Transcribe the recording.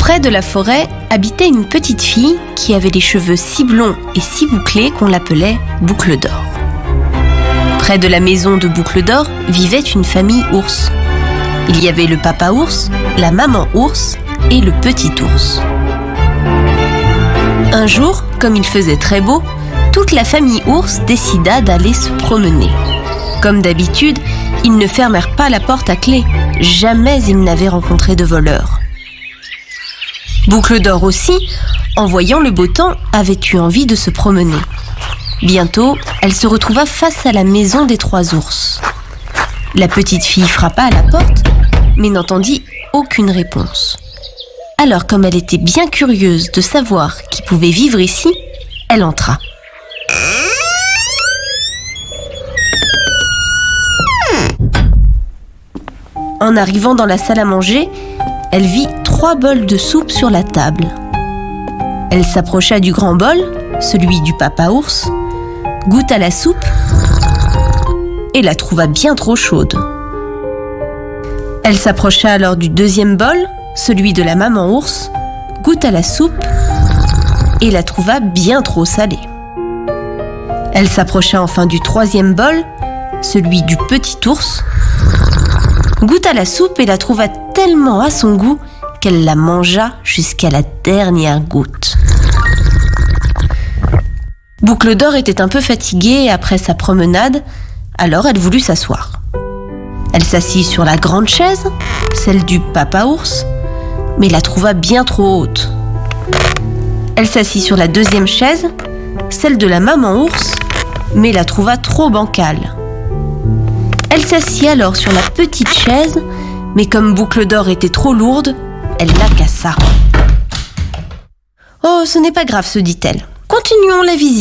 près de la forêt habitait une petite fille qui avait les cheveux si blonds et si bouclés qu'on l'appelait Boucle d'Or. Près de la maison de Boucle d'Or vivait une famille ours. Il y avait le papa ours, la maman ours et le petit ours. Un jour, comme il faisait très beau, toute la famille ours décida d'aller se promener. Comme d'habitude, ils ne fermèrent pas la porte à clé. Jamais ils n'avaient rencontré de voleurs. Boucle d'Or aussi, en voyant le beau temps, avait eu envie de se promener. Bientôt, elle se retrouva face à la maison des 3 ours. La petite fille frappa à la porte, mais n'entendit aucune réponse. Alors, comme elle était bien curieuse de savoir qui pouvait vivre ici, elle entra. En arrivant dans la salle à manger, elle vit 3 bols de soupe sur la table. Elle s'approcha du grand bol, celui du papa ours, goûta la soupe et la trouva bien trop chaude. Elle s'approcha alors du deuxième bol, celui de la maman ours, goûta la soupe et la trouva bien trop salée. Elle s'approcha enfin du troisième bol, celui du petit ours, goûta la soupe et la trouva tellement à son goût qu'elle la mangea jusqu'à la dernière goutte. Boucle d'Or était un peu fatiguée après sa promenade, alors elle voulut s'asseoir. Elle s'assit sur la grande chaise, celle du papa ours, mais la trouva bien trop haute. Elle s'assit sur la deuxième chaise, celle de la maman ours, mais la trouva trop bancale. Elle s'assit alors sur la petite chaise, mais comme Boucle d'Or était trop lourde, elle la cassa. « Oh, ce n'est pas grave, se dit-elle. Continuons la visite. »